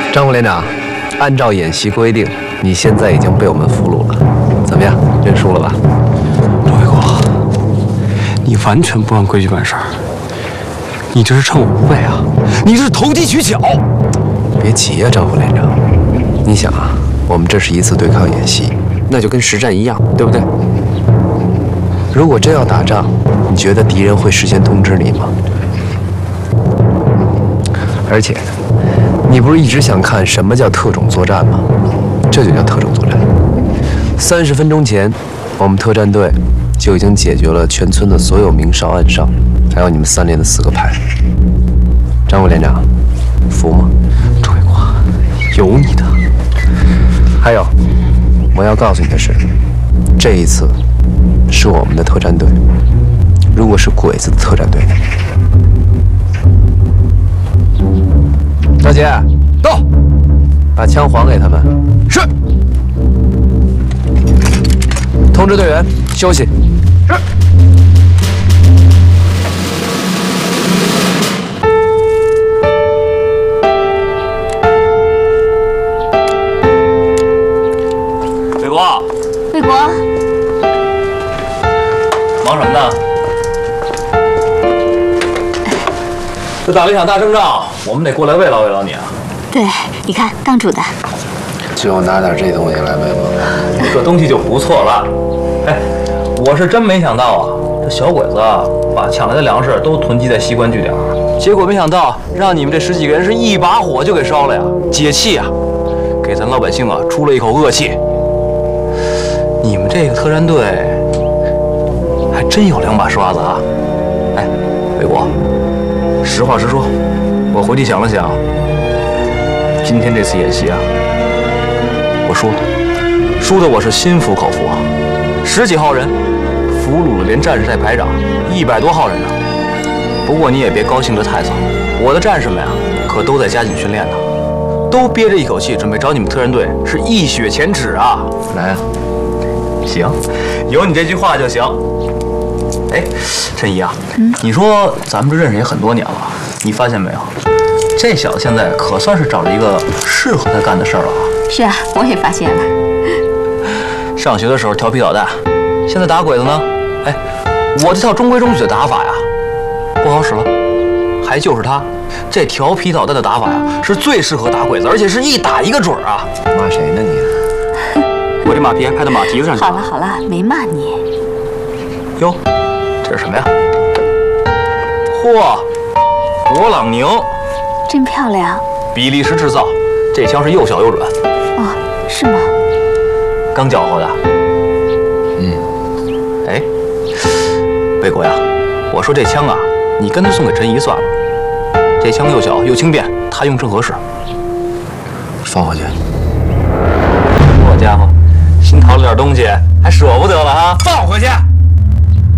张副连长，按照演习规定，你现在已经被我们俘虏了，怎么样？认输了吧？ 周卫国，你完全不按规矩办事儿，你这是趁我不备啊！你这是投机取巧！ 别急呀，张副连长，你想啊，我们这是一次对抗演习， 那就跟实战一样，对不对？ 如果真要打仗，你觉得敌人会事先通知你吗？而且，你不是一直想看什么叫特种作战吗？这就叫特种作战。30分钟前，我们特战队就已经解决了全村的所有明哨暗哨，还有你们3连的4个排。张副连长，服吗？ 周卫国，有你的。 还有，我要告诉你的是，这一次是我们的特战队。如果是鬼子的特战队呢？大姐， 到， 把枪还给他们。 是。 通知队员休息。 是。 卫国， 卫国， 忙什么呢？这打了一场大胜仗，我们得过来慰劳慰劳你啊！ 对，你看刚煮的。 就拿点这东西来慰问。 这东西就不错了。哎，我是真没想到啊，这小鬼子啊，把抢来的粮食都囤积在西关据点，结果没想到让你们这10几个人是一把火就给烧了呀，解气啊，给咱老百姓啊出了一口恶气。你们这个特战队还真有2把刷子啊！哎，卫国，实话实说，我回去想了想，今天这次演习啊，我输了，输的我是心服口服啊！10几号人俘虏了连战士带排长100多号人呢。不过你也别高兴得太早，我的战士们呀，可都在加紧训练呢，都憋着一口气，准备找你们特战队是一雪前耻啊！ 来啊！ 行，有你这句话就行。哎，陈怡啊，你说咱们这认识也很多年了，你发现没有？这小子现在可算是找着一个适合他干的事儿了啊。 是啊，我也发现了。 上学的时候调皮捣蛋，现在打鬼子呢？哎，我这套中规中矩的打法呀，不好使了。还就是他这调皮捣蛋的打法呀，是最适合打鬼子，而且是一打一个准儿啊！ 骂谁呢你？ 我这马屁还拍到马蹄子上去了。 好了好了，没骂你。 哟，这是什么呀？嚯，勃朗宁， 真漂亮。 比利时制造，这枪是又小又准。 哦，是吗？ 刚缴获的。哎，卫国呀，我说这枪啊，你干脆送给陈怡算了。这枪又小又轻便，他用正合适。 放回去。 好家伙，新淘了点东西，还舍不得了啊！ 放回去。